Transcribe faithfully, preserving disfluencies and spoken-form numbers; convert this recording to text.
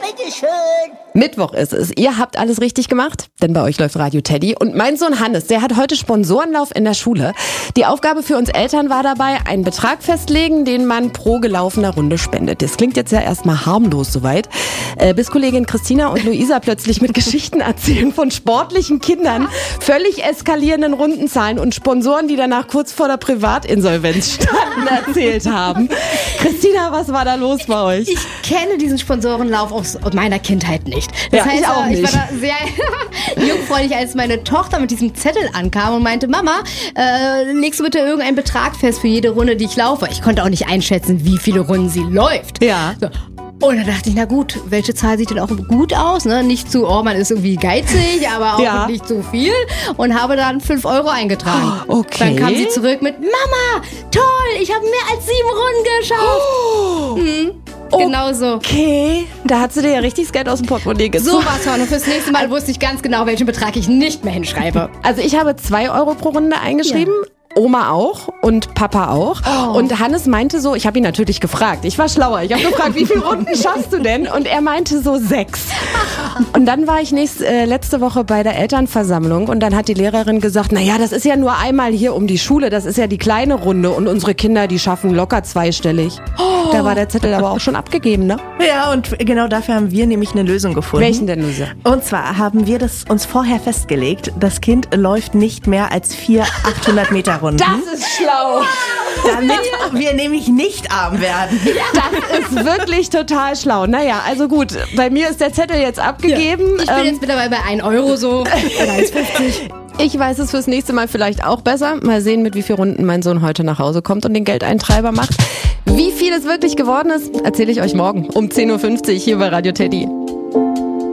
bitteschön. Mittwoch ist es. Ihr habt alles richtig gemacht, denn bei euch läuft Radio Teddy. Und mein Sohn Hannes, der hat heute Sponsorenlauf in der Schule. Die Aufgabe für uns Eltern war dabei, einen Betrag festlegen, den man pro gelaufener Runde spendet. Das klingt jetzt ja erstmal harmlos soweit, äh, bis Kollegin Christina und Luisa plötzlich mit Geschichten erzählen von sportlichen Kindern, völlig eskalierenden Rundenzahlen und Sponsoren, die danach kurz vor der Privatinsolvenz standen, erzählt haben. Christina, was war da los bei euch? Ich kenne diesen Sponsorenlauf aus meiner Kindheit nicht. Das ja, heißt, ich, auch ich nicht. war da sehr jungfräulich, als meine Tochter mit diesem Zettel ankam und meinte, Mama, äh, legst du bitte irgendeinen Betrag fest für jede Runde, die ich laufe? Ich konnte auch nicht einschätzen, wie viele Runden sie läuft. Ja. So. Und dann dachte ich, na gut, welche Zahl sieht denn auch gut aus? Ne? Nicht zu, oh, man ist irgendwie geizig, aber auch ja. nicht zu viel. Und habe dann fünf Euro eingetragen. Okay. Dann kam sie zurück mit, Mama, toll, ich habe mehr als sieben Runden geschafft. Oh. Mhm. Genau so. Okay, da hat sie dir ja richtig das Geld aus dem Portemonnaie gezogen. So war's schon. Und fürs nächste Mal wusste ich ganz genau, welchen Betrag ich nicht mehr hinschreibe. Also ich habe zwei Euro pro Runde eingeschrieben. Ja. Oma auch und Papa auch. Oh. Und Hannes meinte so, ich habe ihn natürlich gefragt, ich war schlauer, ich habe gefragt, wie viele Runden schaffst du denn? Und er meinte so sechs. Und dann war ich nächst, äh, letzte Woche bei der Elternversammlung und dann hat die Lehrerin gesagt, naja, das ist ja nur einmal hier um die Schule, das ist ja die kleine Runde und unsere Kinder, die schaffen locker zweistellig. Oh. Da war der Zettel aber auch schon abgegeben, ne? Ja, und genau dafür haben wir nämlich eine Lösung gefunden. Welchen denn, Lucia? Und zwar haben wir das uns vorher festgelegt, das Kind läuft nicht mehr als vier achthundert Meter Runden. Das ist schlau. Damit wir nämlich nicht arm werden. Das ist wirklich total schlau. Naja, also gut, bei mir ist der Zettel jetzt abgegeben. Ja. Ich bin ähm, jetzt mittlerweile bei ein Euro so oder eins fünfzig. Ich weiß es fürs nächste Mal vielleicht auch besser. Mal sehen, mit wie vielen Runden mein Sohn heute nach Hause kommt und den Geldeintreiber macht. Wie viel es wirklich geworden ist, erzähle ich euch morgen um zehn Uhr fünfzig hier bei Radio Teddy.